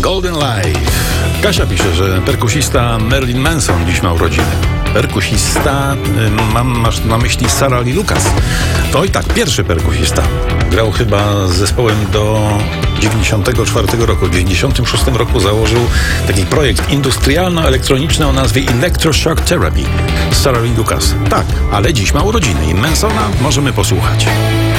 Golden Life. Kasia pisze, że perkusista Marilyn Manson dziś ma urodziny. Perkusista, masz na myśli Sarah Lee Lucas. To i tak, pierwszy perkusista. Grał chyba z zespołem do 94 roku. W 96 roku założył taki projekt industrialno-elektroniczny o nazwie Electroshock Therapy z Sarah Lee Lucas. Tak, ale dziś ma urodziny i Mansona możemy posłuchać.